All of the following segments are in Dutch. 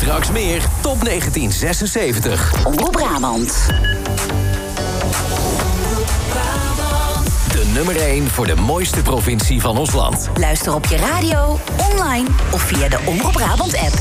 Straks meer Top 1976. Omroep Brabant. De nummer 1 voor de mooiste provincie van ons land. Luister op je radio, online of via de Omroep Brabant app.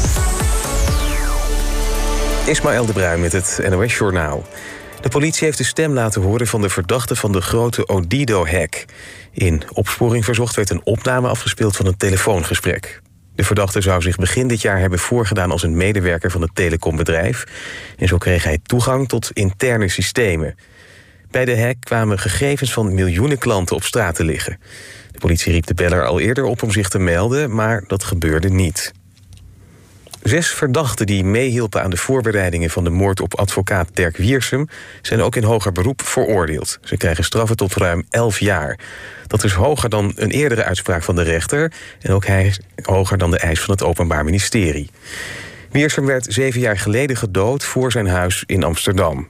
Ismaël de Bruin met het NOS-journaal. De politie heeft de stem laten horen van de verdachte van de grote Odido-hack. In Opsporing Verzocht werd een opname afgespeeld van een telefoongesprek. De verdachte zou zich begin dit jaar hebben voorgedaan als een medewerker van het telecombedrijf. En zo kreeg hij toegang tot interne systemen. Bij de hack kwamen gegevens van miljoenen klanten op straat te liggen. De politie riep de beller al eerder op om zich te melden, maar dat gebeurde niet. 6 verdachten die meehielpen aan de voorbereidingen van de moord op advocaat Dirk Wiersum zijn ook in hoger beroep veroordeeld. Ze krijgen straffen tot ruim 11 jaar. Dat is hoger dan een eerdere uitspraak van de rechter en ook hoger dan de eis van het Openbaar Ministerie. Wiersum werd 7 jaar geleden gedood voor zijn huis in Amsterdam.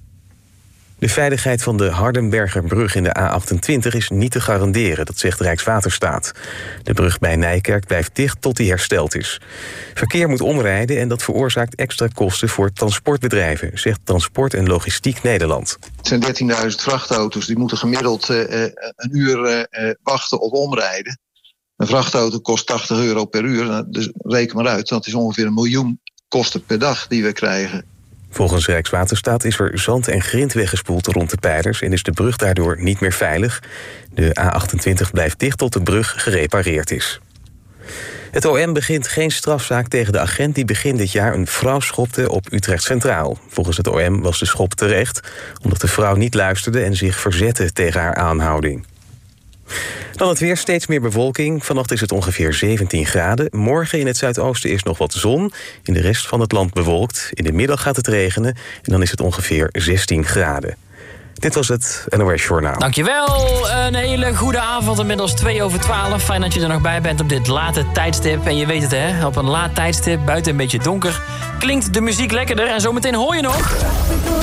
De veiligheid van de Hardenbergerbrug in de A28 is niet te garanderen, dat zegt Rijkswaterstaat. De brug bij Nijkerk blijft dicht tot die hersteld is. Verkeer moet omrijden en dat veroorzaakt extra kosten voor transportbedrijven, zegt Transport en Logistiek Nederland. Het zijn 13.000 vrachtauto's, die moeten gemiddeld een uur wachten of omrijden. Een vrachtauto kost €80 per uur, dus reken maar uit. Dat is ongeveer 1 miljoen kosten per dag die we krijgen. Volgens Rijkswaterstaat is er zand en grind weggespoeld rond de pijlers en is de brug daardoor niet meer veilig. De A28 blijft dicht tot de brug gerepareerd is. Het OM begint geen strafzaak tegen de agent die begin dit jaar een vrouw schopte op Utrecht Centraal. Volgens het OM was de schop terecht, omdat de vrouw niet luisterde en zich verzette tegen haar aanhouding. Dan het weer, steeds meer bewolking. Vannacht is het ongeveer 17 graden. Morgen in het zuidoosten is nog wat zon. In de rest van het land bewolkt. In de middag gaat het regenen en dan is het ongeveer 16 graden. Dit was het NOS Journaal. Dankjewel. Een hele goede avond, inmiddels 2:12. Fijn dat je er nog bij bent op dit late tijdstip. En je weet het hè, op een laat tijdstip, buiten een beetje donker, klinkt de muziek lekkerder. En zometeen hoor je nog...